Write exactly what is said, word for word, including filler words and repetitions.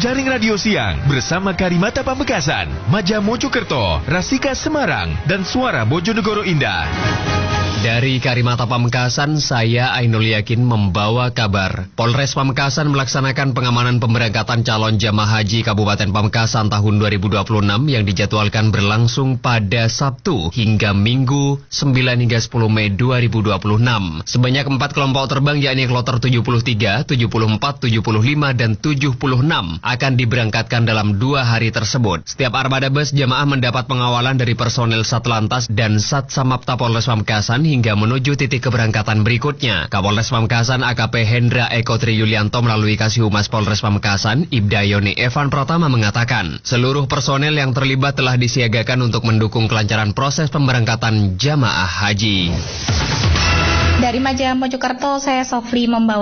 Jejaring Radio Siang bersama Karimata Pamekasan, Maja Mojokerto, Rasika Semarang, dan Suara Bojonegoro Indah. Dari Karimata Pamekasan, saya Ainul Yakin membawa kabar. Polres Pamekasan melaksanakan pengamanan pemberangkatan calon jamaah haji Kabupaten Pamekasan tahun dua ribu dua puluh enam yang dijadwalkan berlangsung pada Sabtu hingga Minggu sembilan hingga sepuluh Mei dua ribu dua puluh enam. Sebanyak empat kelompok terbang yakni kloter tujuh puluh tiga, tujuh puluh empat, tujuh puluh lima, dan tujuh puluh enam akan diberangkatkan dalam dua hari tersebut. Setiap armada bus jamaah mendapat pengawalan dari personel Satlantas dan Satsamapta Polres Pamekasan hingga menuju titik keberangkatan berikutnya. Kapolres Pamekasan A K P Hendra Eko Tri Yulianto melalui Kasih Humas Polres Pamekasan, Ibda Yoni Evan Pratama mengatakan, seluruh personel yang terlibat telah disiagakan untuk mendukung kelancaran proses pemberangkatan jamaah haji. Dari Maja Mojokerto, saya Sofli membawa